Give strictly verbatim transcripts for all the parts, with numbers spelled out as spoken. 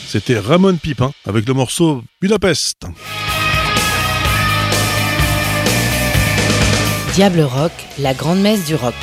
C'était Ramon Pipin avec le morceau Budapest. Diable Rock, la grande messe du rock.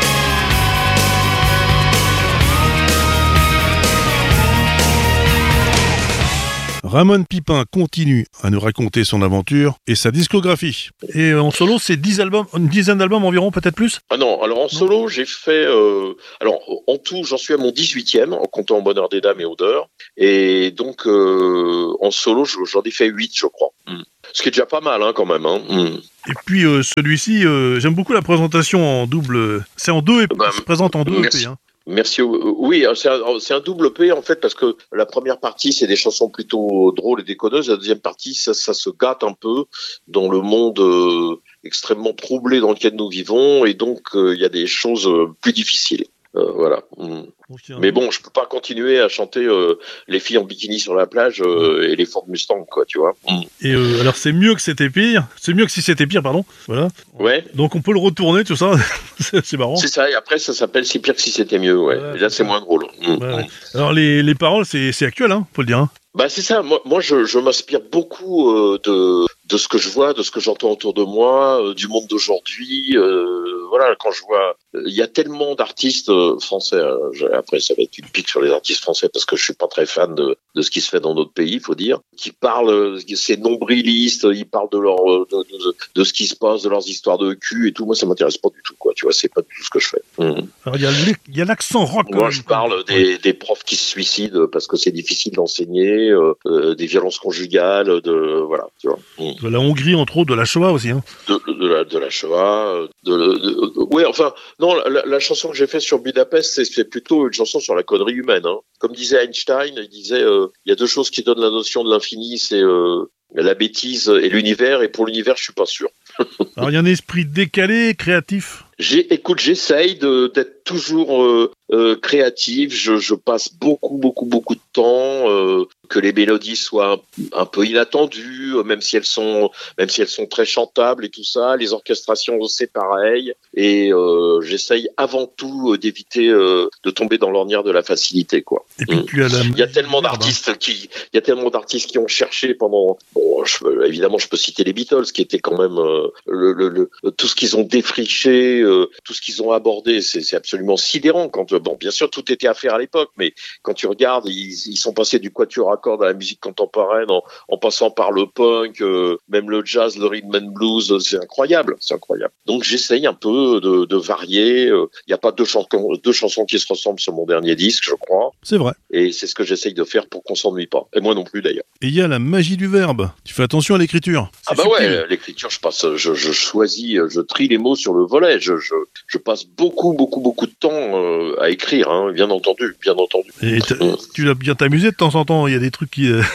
Ramon Pipin continue à nous raconter son aventure et sa discographie. Et en solo, c'est dix albums, une dizaine d'albums environ, peut-être plus ? Ah non, alors en solo, j'ai fait... Euh, alors, en tout, j'en suis à mon dix-huitième, en comptant Bonheur des Dames et Odeur. Et donc, euh, en solo, j'en ai fait huit, je crois. Mm. Ce qui est déjà pas mal, hein, quand même. Hein. Mm. Et puis, euh, celui-ci, euh, j'aime beaucoup la présentation en double... C'est en deux, et bah, se présente en deux. Merci. E P, hein. Merci. Oui, c'est un, c'est un double P en fait parce que la première partie c'est des chansons plutôt drôles et déconneuses. La deuxième partie ça, ça se gâte un peu dans le monde euh, extrêmement troublé dans lequel nous vivons et donc il euh, y a des choses euh, plus difficiles. Euh, voilà. Mm. Okay. Mais bon, je peux pas continuer à chanter euh, les filles en bikini sur la plage euh, et les Ford Mustang, quoi, tu vois. Mm. Et euh, alors c'est mieux que c'était pire. C'est mieux que si c'était pire, pardon. Voilà. Ouais. Donc on peut le retourner, tout ça. c'est, c'est marrant. C'est ça. Et après, ça s'appelle C'est pire que si c'était mieux. Ouais. ouais et là, c'est ça. Moins drôle. Mm. Ouais, ouais. Alors les les paroles, c'est c'est actuel, hein, faut le dire. Hein. Bah c'est ça. Moi, moi, je, je m'inspire beaucoup euh, de de ce que je vois, de ce que j'entends autour de moi, euh, du monde d'aujourd'hui. Euh, voilà, quand je vois, il euh, y a tellement d'artistes euh, français. Euh, après, ça va être une pique sur les artistes français parce que je suis pas très fan de de ce qui se fait dans notre pays, il faut dire. Qui parlent, c'est nombrilistes, ils parlent de leur de, de, de ce qui se passe, de leurs histoires de cul et tout. Moi, ça m'intéresse pas du tout, quoi. Tu vois, c'est pas du tout ce que je fais. Mmh. Alors il y a il y a l'accent rock. Moi, même, je parle des, des profs qui se suicident parce que c'est difficile d'enseigner, euh, euh, des violences conjugales, de voilà, tu vois. Mmh. De la Hongrie, entre autres, de la Shoah aussi. Hein. De, de, de, la, de la Shoah. De, de, de, ouais, enfin, non, la, la chanson que j'ai faite sur Budapest, c'est, c'est plutôt une chanson sur la connerie humaine. Hein. Comme disait Einstein, il disait, euh, il y a deux choses qui donnent la notion de l'infini, c'est euh, la bêtise et l'univers. Et pour l'univers, je suis pas sûr. Alors, il y a un esprit décalé, créatif. J'ai, écoute, j'essaye de, d'être toujours euh, euh, créatif. Je, je passe beaucoup, beaucoup, beaucoup de temps. Euh, que les mélodies soient un, un peu inattendues, même si elles sont, même si elles sont très chantables et tout ça. Les orchestrations, c'est pareil. Et euh, j'essaye avant tout d'éviter euh, de tomber dans l'ornière de la facilité, quoi. Et puis, tu as la... Il y a tellement d'artistes qui, il y a tellement d'artistes qui ont cherché pendant. Bon, je, évidemment, je peux citer les Beatles, qui étaient quand même euh, le, le, le, tout ce qu'ils ont défriché, euh, tout ce qu'ils ont abordé, c'est, c'est absolument sidérant. Quand bon, bien sûr, tout était à faire à l'époque, mais quand tu regardes, ils, ils sont passés du quatuor à cordes à la musique contemporaine, en, en passant par le punk, euh, même le jazz, le rhythm and blues, c'est incroyable, c'est incroyable. Donc j'essaye un peu de, de varier. Il euh, n'y a pas deux chansons, deux chansons qui se ressemblent sur mon dernier disque, je crois. C'est vrai. Et c'est ce que j'essaye de faire pour qu'on s'ennuie pas. Et moi non plus d'ailleurs. Et il y a la magie du verbe. Tu fais attention à l'écriture. C'est ah bah subtil. Ouais, l'écriture, je passe, je, je choisis, je trie les mots sur le volet. Je, je, je passe beaucoup, beaucoup, beaucoup de temps euh, à écrire, hein, bien entendu, bien entendu. Et mmh. Tu l'as bien t'amuser de temps en temps. Il y a des trucs qui. Euh...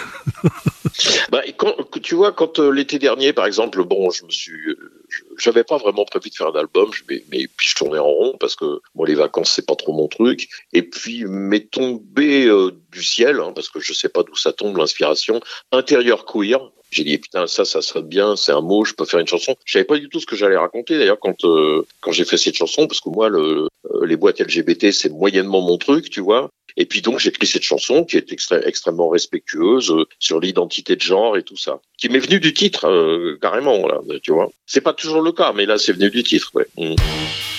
bah, quand, tu vois, quand euh, l'été dernier, par exemple, bon, je me suis, je, j'avais pas vraiment prévu de faire un album, mais, mais puis je tournais en rond parce que bon, les vacances c'est pas trop mon truc. Et puis m'est tombé euh, du ciel, hein, parce que je sais pas d'où ça tombe l'inspiration, intérieur queer. J'ai dit putain ça ça serait bien, c'est un mot, je peux faire une chanson. Je savais pas du tout ce que j'allais raconter d'ailleurs quand euh, quand j'ai fait cette chanson parce que moi le euh, les boîtes L G B T c'est moyennement mon truc, tu vois. Et puis donc j'ai écrit cette chanson qui est extré- extrêmement respectueuse euh, sur l'identité de genre et tout ça, qui m'est venue du titre euh, carrément là, tu vois. C'est pas toujours le cas, mais là c'est venu du titre, ouais. Mmh.